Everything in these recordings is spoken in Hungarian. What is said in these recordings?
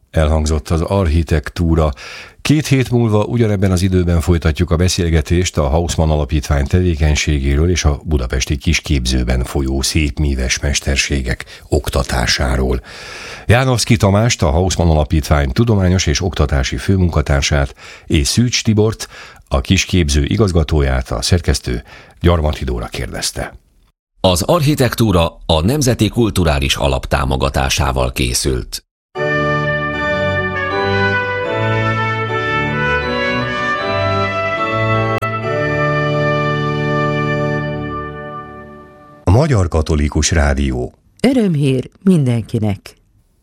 Elhangzott az architektúra. 2 hét múlva ugyanebben az időben folytatjuk a beszélgetést a Haussmann Alapítvány tevékenységéről és a budapesti kisképzőben folyó szépmíves mesterségek oktatásáról. Jánovszky Tamást, a Haussmann Alapítvány tudományos és oktatási főmunkatársát és Szűcs Tibort, a kisképző igazgatóját, a szerkesztő Gyarmati Dóra kérdezte. Az architektúra a Nemzeti Kulturális Alap támogatásával készült. A Magyar Katolikus Rádió. Örömhír mindenkinek.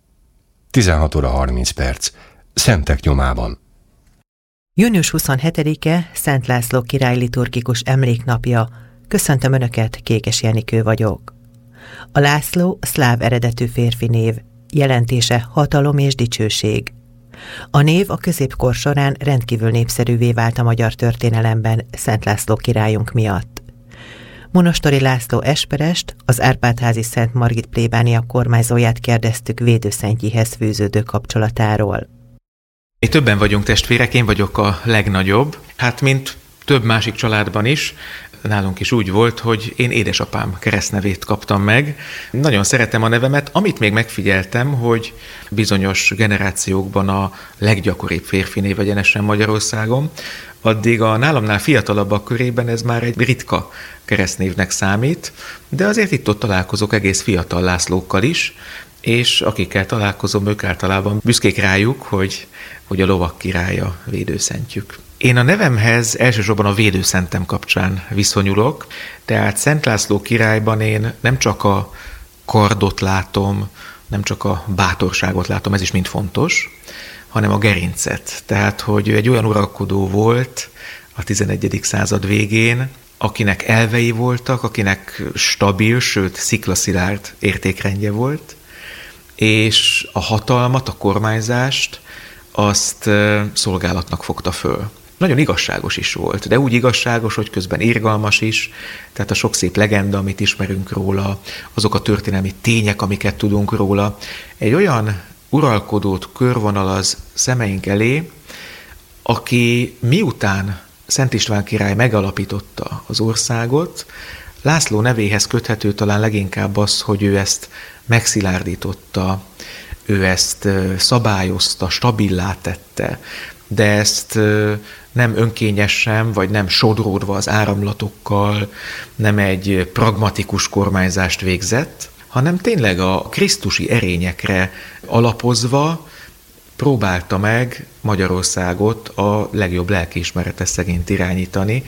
16 óra 30 perc. Szentek nyomában. Június 27-e Szent László király liturgikus emléknapja. Köszöntöm Önöket, Kékes Jenikő vagyok. A László szláv eredetű férfi név, jelentése hatalom és dicsőség. A név a középkor során rendkívül népszerűvé vált a magyar történelemben Szent László királyunk miatt. Monostori László esperest, az Árpád-házi Szent Margit plébánia kormányzóját kérdeztük védőszentjéhez fűződő kapcsolatáról. Mi többen vagyunk testvérek, én vagyok a legnagyobb. Hát, mint több másik családban is, nálunk is úgy volt, hogy én édesapám keresztnevét kaptam meg. Nagyon szeretem a nevemet, amit még megfigyeltem, hogy bizonyos generációkban a leggyakoribb férfi név egyenesen Magyarországon, addig a nálamnál fiatalabbak körében ez már egy ritka keresztnévnek számít, de azért itt-ott találkozok egész fiatal Lászlókkal is, és akikkel találkozom, ők általában büszkék rájuk, hogy a lovak királya védőszentjük. Én a nevemhez elsősorban a védőszentem kapcsán viszonyulok, tehát Szent László királyban én nem csak a kardot látom, nem csak a bátorságot látom, ez is mind fontos, hanem a gerincet. Tehát, hogy ő egy olyan uralkodó volt a 11. század végén, akinek elvei voltak, akinek stabil, sőt sziklaszilárd értékrendje volt, és a hatalmat, a kormányzást azt szolgálatnak fogta föl. Nagyon igazságos is volt, de úgy igazságos, hogy közben irgalmas is, tehát a sok szép legenda, amit ismerünk róla, azok a történelmi tények, amiket tudunk róla, egy olyan uralkodót körvonalaz szemeink elé, aki miután Szent István király megalapította az országot, László nevéhez köthető talán leginkább az, hogy ő ezt megszilárdította, ő ezt szabályozta, stabilá tette, de ezt nem önkényesen, vagy nem sodródva az áramlatokkal, nem egy pragmatikus kormányzást végzett, hanem tényleg a krisztusi erényekre alapozva próbálta meg Magyarországot a legjobb lelkiismerete szerint irányítani,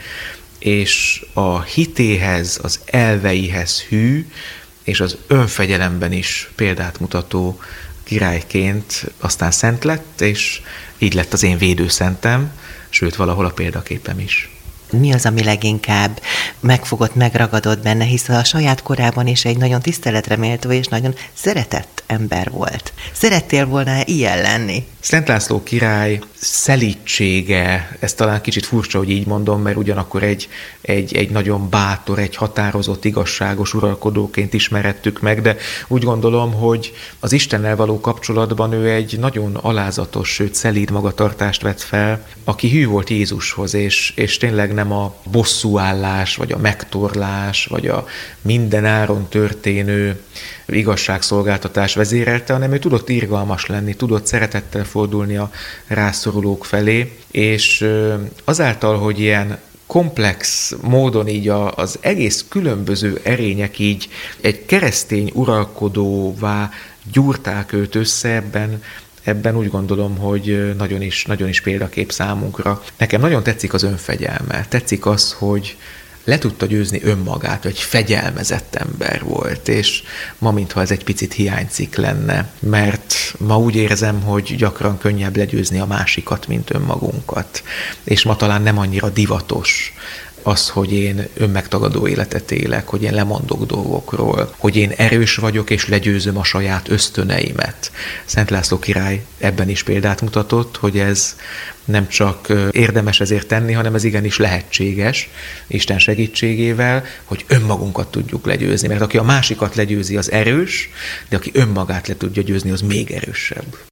és a hitéhez, az elveihez hű, és az önfegyelemben is példát mutató királyként aztán szent lett, és így lett az én védőszentem, sőt valahol a példaképem is. Mi az, ami leginkább megfogott, megragadott benne, hisz a saját korában is egy nagyon tiszteletre méltó és nagyon szeretett ember volt. Szerettél volna ilyen lenni? Szent László király szelídsége, ez talán kicsit furcsa, hogy így mondom, mert ugyanakkor egy nagyon bátor, egy határozott, igazságos uralkodóként ismerettük meg, de úgy gondolom, hogy az Istennel való kapcsolatban ő egy nagyon alázatos, sőt szelíd magatartást vett fel, aki hű volt Jézushoz, és tényleg nem a bosszúállás, vagy a megtorlás, vagy a minden áron történő igazságszolgáltatás vezérelte, hanem ő tudott irgalmas lenni, tudott szeretettel fordulni a rászorulók felé, és azáltal, hogy ilyen komplex módon így az egész különböző erények így egy keresztény uralkodóvá gyúrták őt össze, ebben úgy gondolom, hogy nagyon is példakép számunkra. Nekem nagyon tetszik az önfegyelme, tetszik az, hogy le tudta győzni önmagát, hogy fegyelmezett ember volt, és ma mintha ez egy picit hiányzik lenne, mert ma úgy érzem, hogy gyakran könnyebb legyőzni a másikat, mint önmagunkat, és ma talán nem annyira divatos az, hogy én önmegtagadó életet élek, hogy én lemondok dolgokról, hogy én erős vagyok és legyőzöm a saját ösztöneimet. Szent László király ebben is példát mutatott, hogy ez nem csak érdemes ezért tenni, hanem ez igenis lehetséges Isten segítségével, hogy önmagunkat tudjuk legyőzni. Mert aki a másikat legyőzi, az erős, de aki önmagát le tudja győzni, az még erősebb.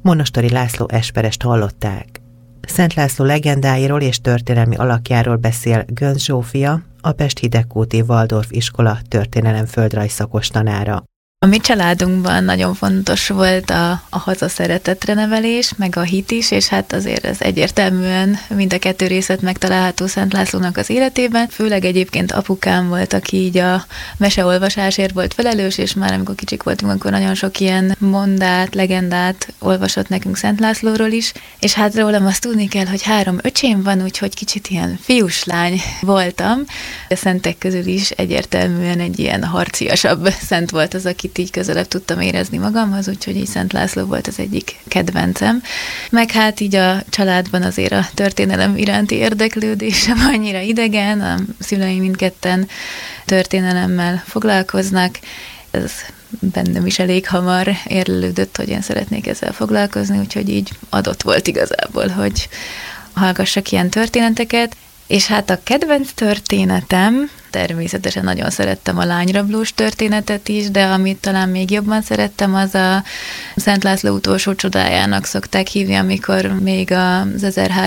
Monostori László esperest hallották. Szent László legendáiról és történelmi alakjáról beszél Göncz Zsófia, a Pest Hidegkúti Waldorf iskola történelem földrajz szakos tanára. A mi családunkban nagyon fontos volt a hazaszeretetre nevelés, meg a hit is, és hát azért ez egyértelműen mind a kettő részlet megtalálható Szent Lászlónak az életében. Főleg egyébként apukám volt, aki így a meseolvasásért volt felelős, és már amikor kicsik voltunk, akkor nagyon sok ilyen mondát, legendát olvasott nekünk Szent Lászlóról is, és hát rólam azt tudni kell, hogy 3 öcsém van, úgyhogy kicsit ilyen fiúslány voltam. A szentek közül is egyértelműen egy ilyen harciasabb szent volt az, akit így közelebb tudtam érezni magamhoz, úgyhogy így Szent László volt az egyik kedvencem. Meg hát így a családban azért a történelem iránti érdeklődésem annyira idegen, a szüleim mindketten történelemmel foglalkoznak, ez bennem is elég hamar érlelődött, hogy én szeretnék ezzel foglalkozni, úgyhogy így adott volt igazából, hogy hallgassak ilyen történeteket. És hát a kedvenc történetem, természetesen nagyon szerettem a lányrablós történetet is, de amit talán még jobban szerettem, az a Szent László utolsó csodájának szokták hívni, amikor még az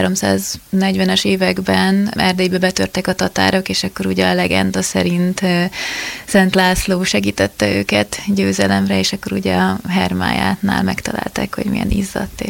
1340-es években Erdélybe betörtek a tatárok, és akkor ugye a legenda szerint Szent László segítette őket győzelemre, és akkor ugye a Hermájátnál megtalálták, hogy milyen izzadt,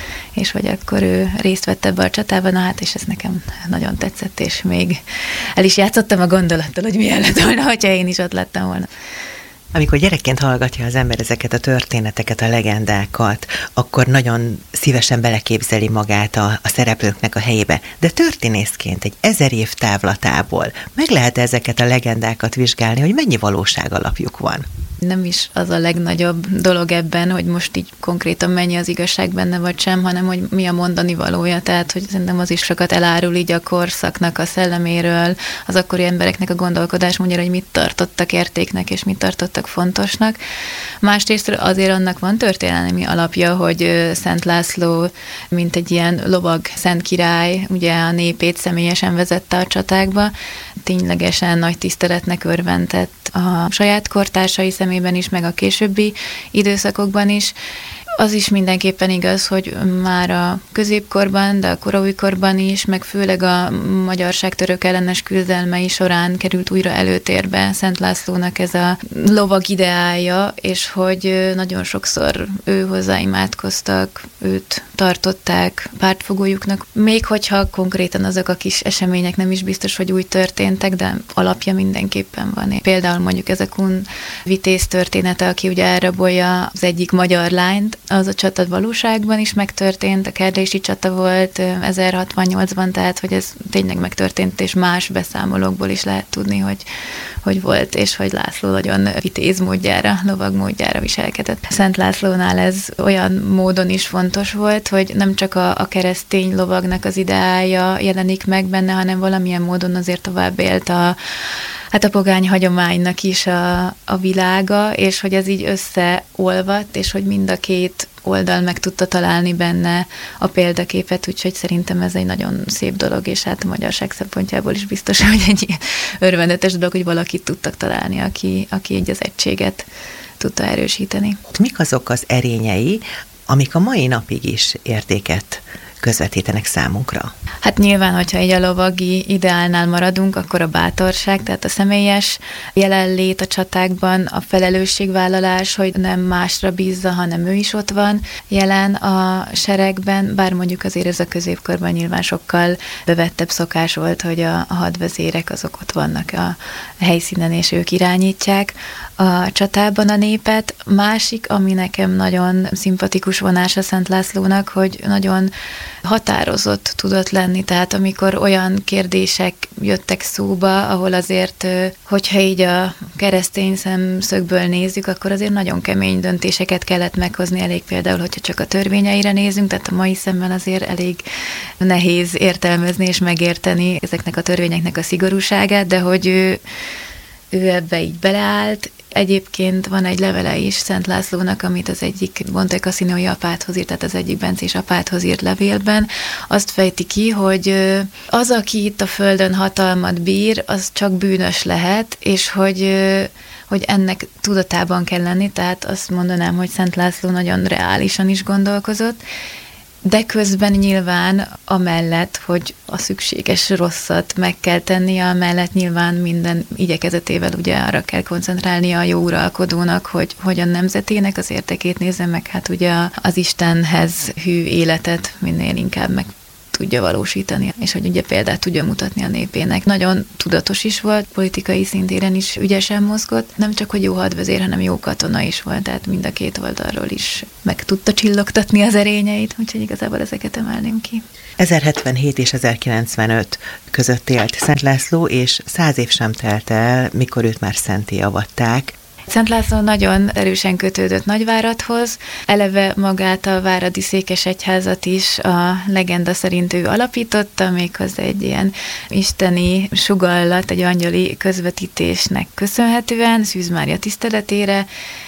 és hogy akkor ő részt vett ebbe a csatában, hát és ez nekem nagyon tetszett, és még el is játszottam a gondolattal, hogy milyen lett volna, hogyha én is ott lettem volna. Amikor gyerekként hallgatja az ember ezeket a történeteket, a legendákat, akkor nagyon szívesen beleképzeli magát a szereplőknek a helyébe. De történészként egy 1000 év távlatából meg lehet ezeket a legendákat vizsgálni, hogy mennyi valóság alapjuk van? Nem is az a legnagyobb dolog ebben, hogy most így konkrétan mennyi az igazság benne vagy sem, hanem hogy mi a mondani valója. Tehát, hogy szerintem az is sokat elárul így a korszaknak a szelleméről, az akkori embereknek a gondolkodásmódjára, hogy mit tartottak értéknek, és mit tartottak fontosnak. Másrészt azért annak van történelmi alapja, hogy Szent László, mint egy ilyen lovag szent király, ugye a népét személyesen vezette a csatákba, ténylegesen nagy tiszteletnek örvendett a saját kortársai szemében is, meg a későbbi időszakokban is. Az is mindenképpen igaz, hogy már a középkorban, de a koraújkorban is, meg főleg a magyarság-török ellenes küzdelmei során került újra előtérbe Szent Lászlónak ez a lovag ideája, és hogy nagyon sokszor ő hozzá imádkoztak, őt tartották pártfogójuknak. Még hogyha konkrétan azok a kis események nem is biztos, hogy úgy történtek, de alapja mindenképpen van. Például mondjuk ez a Kun vitéz története, aki ugye elrabolja az egyik magyar lányt, az a csata valóságban is megtörtént, a Kerdési csata volt 1068-ban, tehát hogy ez tényleg megtörtént, és más beszámolókból is lehet tudni, hogy volt, és hogy László nagyon vitéz módjára, lovag módjára viselkedett. Szent Lászlónál ez olyan módon is fontos volt, hogy nem csak a keresztény lovagnak az ideája jelenik meg benne, hanem valamilyen módon azért tovább élt a pogány hagyománynak is a világa, és hogy ez így összeolvadt, és hogy mind a két oldal meg tudta találni benne a példaképet, úgyhogy szerintem ez egy nagyon szép dolog, és hát a magyarság szempontjából is biztos, hogy egy ilyen örvendetes dolog, hogy valakit tudtak találni, aki így az egységet tudta erősíteni. Mik azok az erényei, amik a mai napig is értéket közvetítenek számunkra? Hát nyilván, hogyha egy a lovagi ideálnál maradunk, akkor a bátorság, tehát a személyes jelenlét a csatákban, a felelősségvállalás, hogy nem másra bízza, hanem ő is ott van jelen a seregben, bár mondjuk azért ez a középkorban nyilván sokkal bevettebb szokás volt, hogy a hadvezérek azok ott vannak a helyszínen, és ők irányítják a csatában a népet. Másik, ami nekem nagyon szimpatikus vonása Szent Lászlónak, hogy nagyon határozott tudott lenni, tehát amikor olyan kérdések jöttek szóba, ahol azért, hogyha így a keresztény szemszögből nézzük, akkor azért nagyon kemény döntéseket kellett meghozni, elég például, hogyha csak a törvényeire nézünk, tehát a mai szemmel azért elég nehéz értelmezni és megérteni ezeknek a törvényeknek a szigorúságát, de hogy ő ebbe így beleállt. Egyébként van egy levele is Szent Lászlónak, amit az egyik Monte Cassinói apáthoz írt, tehát az egyik bencés apáthoz írt levélben. Azt fejti ki, hogy az, aki itt a földön hatalmat bír, az csak bűnös lehet, és hogy ennek tudatában kell lenni, tehát azt mondanám, hogy Szent László nagyon reálisan is gondolkozott, de közben nyilván amellett, hogy a szükséges rosszat meg kell tennie, amellett nyilván minden igyekezetével ugye arra kell koncentrálnia a jó uralkodónak, hogy a nemzetének az értekét nézze meg, hát ugye az Istenhez hű életet minél inkább meg tudja valósítani, és hogy ugye példát tudja mutatni a népének. Nagyon tudatos is volt, politikai szintéren is ügyesen mozgott, nem csak, hogy jó hadvezér, hanem jó katona is volt, tehát mind a két oldalról is meg tudta csillogtatni az erényeit, úgyhogy igazából ezeket emelném ki. 1077 és 1095 között élt Szent László, és 100 év sem telt el, mikor őt már szentté avatták. Szent László nagyon erősen kötődött Nagyváradhoz, eleve magát a váradi székesegyházat is a legenda szerint ő alapította, méghozzá egy ilyen isteni sugallat, egy angyali közvetítésnek köszönhetően, Szűz Mária tiszteletére,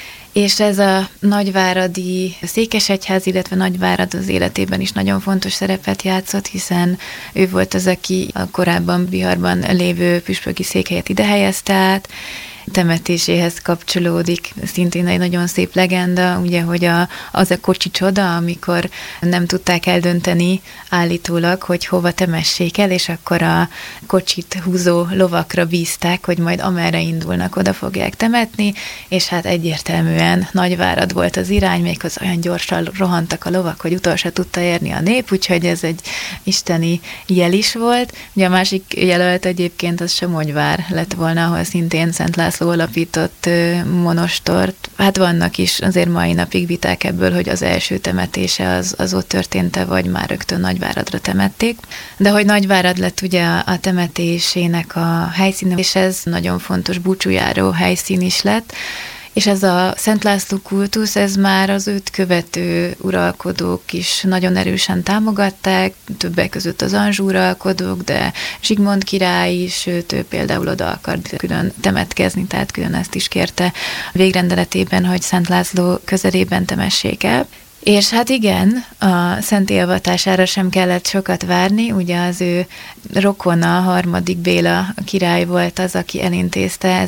és ez a nagyváradi székesegyház, illetve Nagyvárad az életében is nagyon fontos szerepet játszott, hiszen ő volt az, aki a korábban Biharban lévő püspöki székhelyet ide helyezte át, temetéséhez kapcsolódik szintén egy nagyon szép legenda, ugye, hogy az a kocsi csoda, amikor nem tudták eldönteni állítólag, hogy hova temessék el, és akkor a kocsit húzó lovakra bízták, hogy majd amerre indulnak, oda fogják temetni, és hát egyértelműen Nagyvárad volt az irány, méghozzá olyan gyorsan rohantak a lovak, hogy utolsó tudta érni a nép, úgyhogy ez egy isteni jel is volt. Ugye a másik jelölt egyébként az Somogyvár lett volna, ahol szintén Szent László alapított monostort. Hát vannak is azért mai napig viták ebből, hogy az első temetése az ott történt-e, vagy már rögtön Nagyváradra temették. De hogy Nagyvárad lett ugye a temetésének a helyszíne, és ez nagyon fontos búcsújáró helyszín is lett, és ez a Szent László kultusz, ez már az őt követő uralkodók is nagyon erősen támogatták, többek között az Anjou uralkodók, de Zsigmond király is, sőt, ő például oda akart külön temetkezni, tehát külön ezt is kérte végrendeletében, hogy Szent László közelében temessék el. És hát igen, a szenté avatására sem kellett sokat várni, ugye az ő rokona, harmadik Béla király volt az, aki elintézte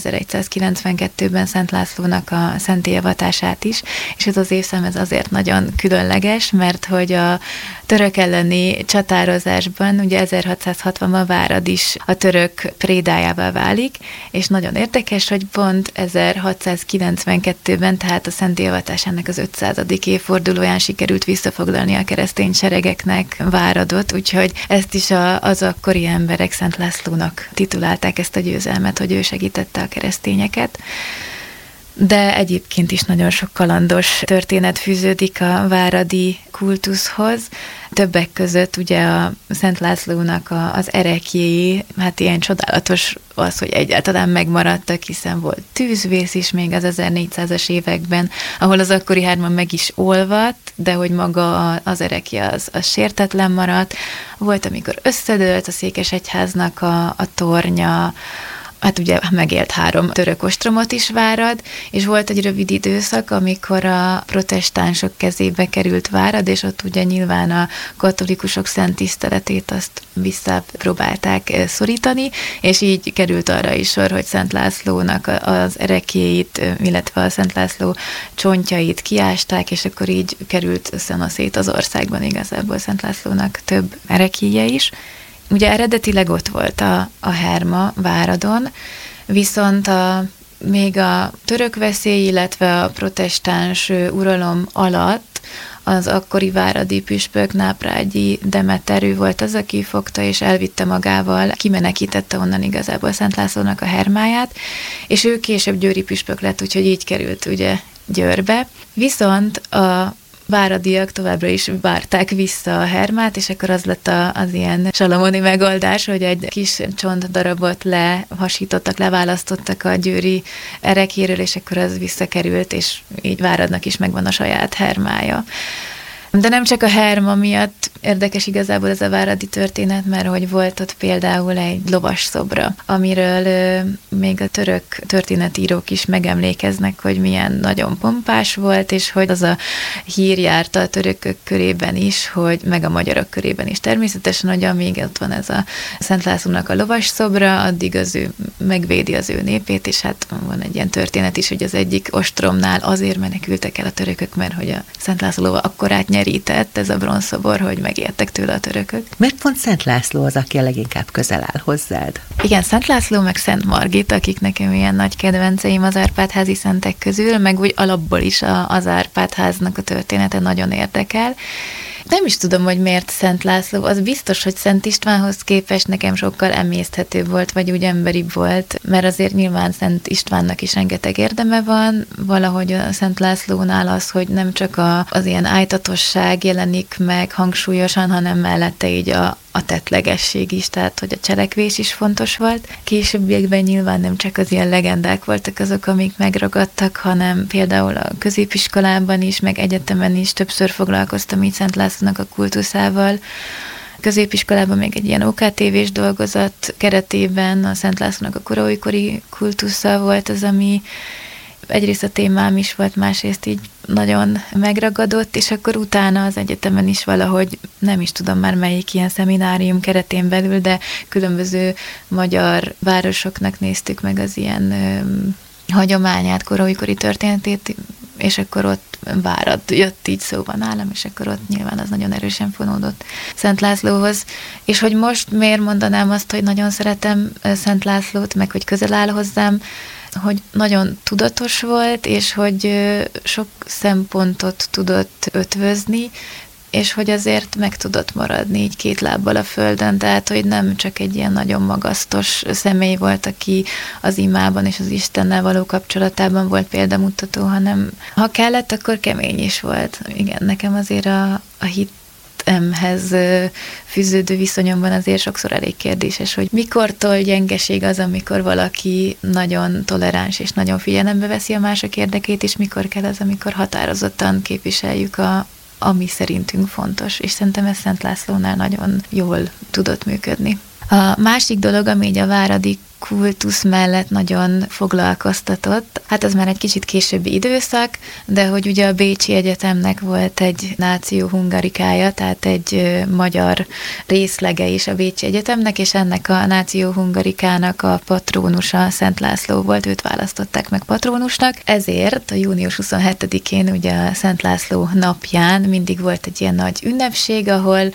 1192-ben Szent Lászlónak a szenté avatását is, és ez az évszám ez azért nagyon különleges, mert hogy a török elleni csatározásban, ugye 1660-ban Várad is a török prédájává válik, és nagyon érdekes, hogy pont 1692-ben, tehát a szenté avatásának az 500. évfordulóján sikerült visszafoglalni a keresztény seregeknek Váradot, úgyhogy ezt is az akkori emberek Szent Lászlónak titulálták ezt a győzelmet, hogy ő segítette a keresztényeket. De egyébként is nagyon sok kalandos történet fűződik a váradi kultuszhoz. Többek között ugye a Szent Lászlónak az ereklyéi, hát ilyen csodálatos az, hogy egyáltalán megmaradtak, hiszen volt tűzvész is még az 1400-as években, ahol az akkori hárman meg is olvadt, de hogy maga az erekje az sértetlen maradt. Volt, amikor összedőlt a székesegyháznak a tornya, hát ugye megélt 3 török ostromot is Várad, és volt egy rövid időszak, amikor a protestánsok kezébe került Várad, és ott ugye nyilván a katolikusok szent tiszteletét azt visszapróbálták szorítani, és így került arra is sor, hogy Szent Lászlónak az ereklyéit, illetve a Szent László csontjait kiásták, és akkor így került szét az országban igazából Szent Lászlónak több ereklyéje is. Ugye eredetileg ott volt a herma Váradon, viszont még a török veszély, illetve a protestáns uralom alatt az akkori váradi püspök Náprágyi Demeter, ő volt az, aki fogta és elvitte magával, kimenekítette onnan igazából Szent Lászlónak a hermáját, és ő később győri püspök lett, úgyhogy így került ugye Győrbe. Viszont a váradiak továbbra is várták vissza a hermát, és akkor az lett az ilyen salamoni megoldás, hogy egy kis csontdarabot lehasítottak, leválasztottak a győri ereklyéről, és akkor az visszakerült, és így Váradnak is megvan a saját hermája. De nem csak a Herma miatt érdekes igazából ez a váradi történet, mert hogy volt ott például egy lovas szobra, amiről még a török történetírók is megemlékeznek, hogy milyen nagyon pompás volt, és hogy az a hír járta a törökök körében is, hogy meg a magyarok körében is természetesen, hogy amíg ott van ez a Szent Lászlónak a lovas szobra, addig az ő megvédi az ő népét, és hát van egy ilyen történet is, hogy az egyik ostromnál azért menekültek el a törökök, mert hogy a Szent László akkorát nyerített ez a bronzszobor, hogy megértek tőle a törökök. Miért pont Szent László az, aki a leginkább közel áll hozzád? Igen, Szent László meg Szent Margit, akik nekem ilyen nagy kedvenceim az Árpád-házi szentek közül, meg úgy alapból is az Árpád-háznak a története nagyon érdekel. Nem is tudom, hogy miért Szent László. Az biztos, hogy Szent Istvánhoz képest nekem sokkal emészthetőbb volt, vagy úgy emberibb volt, mert azért nyilván Szent Istvánnak is rengeteg érdeme van. Valahogy a Szent Lászlónál az, hogy nem csak az ilyen ájtatosság jelenik meg hangsúlyosan, hanem mellette így a tettlegesség is, tehát hogy a cselekvés is fontos volt. Későbbiekben nyilván nem csak az ilyen legendák voltak azok, amik megragadtak, hanem például a középiskolában is, meg egyetemen is többször foglalkoztam így Szent Lászlónak a kultuszával. Középiskolában még egy ilyen OKTV-s dolgozat keretében a Szent Lászlónak a korai kultusza volt az, ami egyrészt a témám is volt, másrészt így nagyon megragadott, és akkor utána az egyetemen is valahogy, nem is tudom már melyik ilyen szeminárium keretén belül, de különböző magyar városoknak néztük meg az ilyen hagyományát, korai történetét, és akkor ott Várad jött így szóban nálam, és akkor ott nyilván az nagyon erősen fonódott Szent Lászlóhoz. És hogy most miért mondanám azt, hogy nagyon szeretem Szent Lászlót, meg hogy közel áll hozzám, hogy nagyon tudatos volt, és hogy sok szempontot tudott ötvözni, és hogy azért meg tudott maradni így két lábbal a földön, tehát hogy nem csak egy ilyen nagyon magasztos személy volt, aki az imában és az Istennel való kapcsolatában volt példamutató, hanem ha kellett, akkor kemény is volt. Igen, nekem azért a hitemhez fűződő viszonyomban azért sokszor elég kérdéses, hogy mikortól gyengeség az, amikor valaki nagyon toleráns és nagyon figyelembe veszi a mások érdekét, és mikor kell az, amikor határozottan képviseljük ami szerintünk fontos, és szerintem ez Szent Lászlónál nagyon jól tudott működni. A másik dolog, ami így a váradi kultusz mellett nagyon foglalkoztatott, hát az már egy kicsit későbbi időszak, de hogy ugye a Bécsi Egyetemnek volt egy náció hungarikája, tehát egy magyar részlege is a Bécsi Egyetemnek, és ennek a náció hungarikának a patrónusa Szent László volt, őt választották meg patrónusnak, ezért a június 27-én, ugye a Szent László napján mindig volt egy ilyen nagy ünnepség, ahol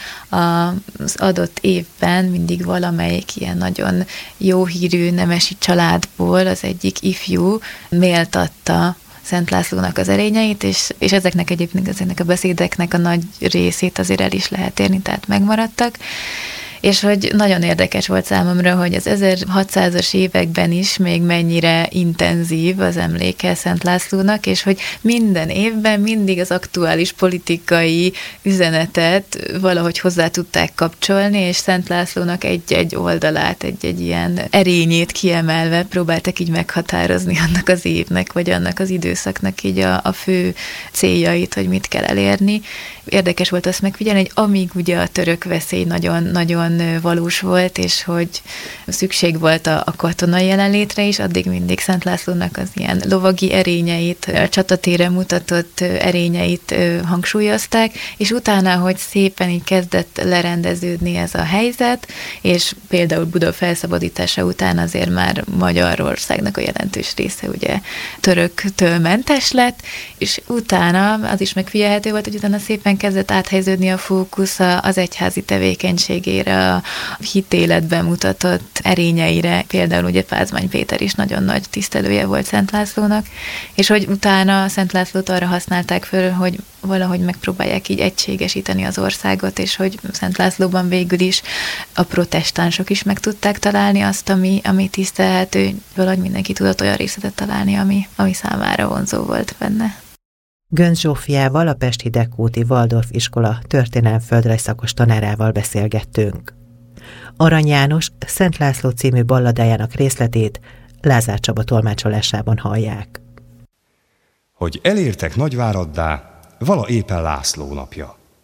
az adott évben mindig valamelyik ilyen nagyon jó hírű nemesi családból az egyik ifjú méltatta Szent Lászlónak az erényeit, és ezeknek a beszédeknek a nagy részét azért el is lehet érni, tehát megmaradtak. És hogy nagyon érdekes volt számomra, hogy az 1600-as években is még mennyire intenzív az emléke Szent Lászlónak, és hogy minden évben mindig az aktuális politikai üzenetet valahogy hozzá tudták kapcsolni, és Szent Lászlónak egy oldalát, egy ilyen erényét kiemelve próbáltak így meghatározni annak az évnek, vagy annak az időszaknak így a fő céljait, hogy mit kell elérni. Érdekes volt azt megfigyelni, hogy amíg ugye a török veszély nagyon valós volt, és hogy szükség volt a katonai jelenlétre is, addig mindig Szent Lászlónak az ilyen lovagi erényeit, a csatatéren mutatott erényeit hangsúlyozták, és utána, hogy szépen így kezdett lerendeződni ez a helyzet, és például Buda felszabadítása után azért már Magyarországnak a jelentős része ugye töröktől mentes lett, és utána az is megfigyelhető volt, hogy utána szépen kezdett áthelyeződni a fókusz az egyházi tevékenységére, a hitéletben mutatott erényeire, például ugye Pázmány Péter is nagyon nagy tisztelője volt Szent Lászlónak, és hogy utána Szent Lászlót arra használták föl, hogy valahogy megpróbálják így egységesíteni az országot, és hogy Szent Lászlóban végül is a protestánsok is meg tudták találni azt, ami tisztelhető, valahogy mindenki tudott olyan részletet találni, ami számára vonzó volt benne. Göncz Zsófiával, a pesti Dekóti Waldorf iskola történelem-földrajz szakos tanárával beszélgettünk. Arany János Szent László című balladájának részletét Lázár Csaba tolmácsolásában hallják. Hogy elértek Nagyváraddá, vala éppen László napja.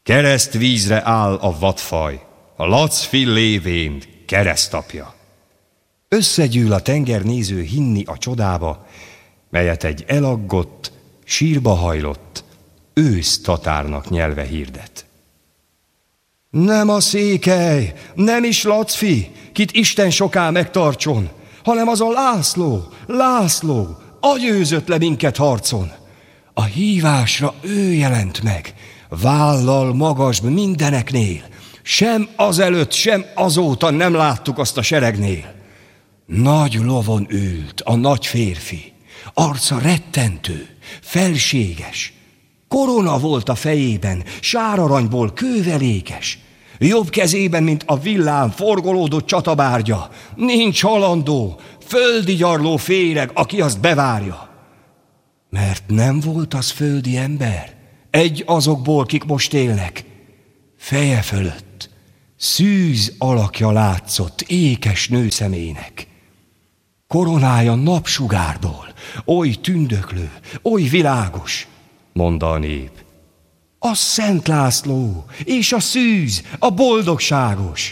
Keresztvízre áll a vadfaj, a Lacfi lévén keresztapja. Összegyűl a tengernéző hinni a csodába, melyet egy elaggott, sírba hajlott, ősz tatárnak nyelve hirdet. Nem a székely, nem is Lacfi, kit Isten soká megtartson, hanem az a László, agyőzött le minket harcon. A hívásra ő jelent meg, vállal magasb mindeneknél, sem azelőtt, sem azóta nem láttuk azt a seregnél. Nagy lovon ült a nagy férfi, arca rettentő, felséges, korona volt a fejében, sáraranyból kővelékes, jobb kezében, mint a villám forgolódott csatabárgya, nincs halandó, földi gyarló féreg, aki azt bevárja. Mert nem volt az földi ember, egy azokból, kik most élnek, feje fölött szűz alakja látszott ékes nő szemének. Koronája napsugárból, oly tündöklő, oly világos, mondta a nép. A Szent László és a szűz, a boldogságos.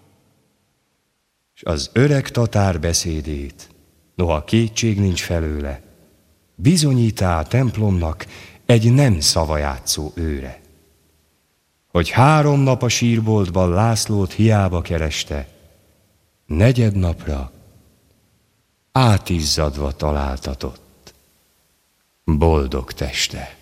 És az öreg tatár beszédét, noha kétség nincs felőle, bizonyítá a templomnak egy nem szavajátszó őre. Hogy 3 nap a sírboltban Lászlót hiába kereste, negyednapra átizzadva találtatott boldog teste.